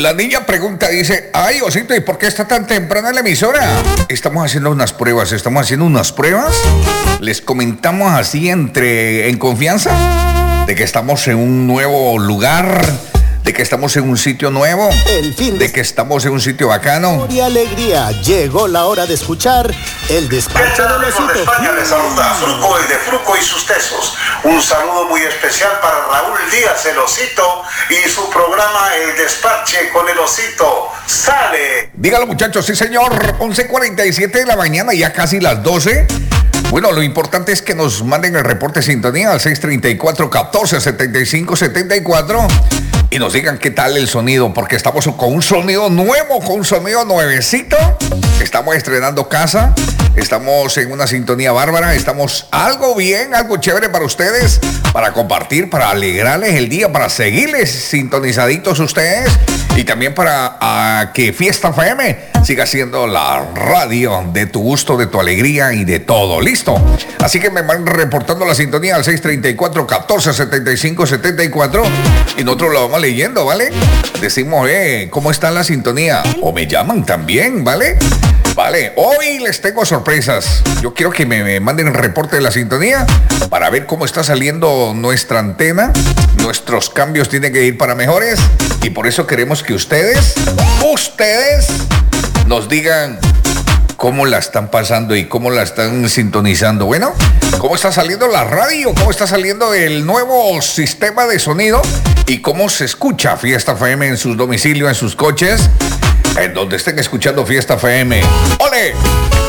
La niña pregunta, dice, ay, Osito, ¿y por qué está tan temprano en la emisora? Estamos haciendo unas pruebas. Les comentamos así en confianza de que estamos en un nuevo lugar, de que estamos en un sitio nuevo, de que estamos en un sitio bacano. Y alegría, llegó la hora de escuchar el despacho del Osito. De España les saluda Fruco, el de Fruco y sus tesos. Un saludo muy especial para Raúl Díaz, el Osito, y su programa El Despache con el Osito. ¡Sale! Dígalo, muchachos, sí señor, 11:47 de la mañana, ya casi las 12. Bueno, lo importante es que nos manden el reporte de sintonía al 634-1475-74 y nos digan qué tal el sonido, porque estamos con un sonido nuevo, con un sonido nuevecito. Estamos estrenando casa, estamos en una sintonía bárbara, estamos algo bien, algo chévere para ustedes, para compartir, para alegrarles el día, para seguirles sintonizaditos ustedes y también para que Fiesta FM siga siendo la radio de tu gusto, de tu alegría y de todo. ¿Listo? Así que me van reportando la sintonía al 634-1475-74 y nosotros lo vamos leyendo, ¿vale? Decimos, ¿cómo está la sintonía? O me llaman también, ¿vale? Vale, hoy les tengo sorpresas. Yo quiero que me manden el reporte de la sintonía para ver cómo está saliendo nuestra antena. Nuestros cambios tienen que ir para mejores y por eso queremos que ustedes nos digan cómo la están pasando y cómo la están sintonizando. Bueno, cómo está saliendo la radio, cómo está saliendo el nuevo sistema de sonido y cómo se escucha Fiesta FM en sus domicilios, en sus coches, en donde estén escuchando Fiesta FM. ¡Ole!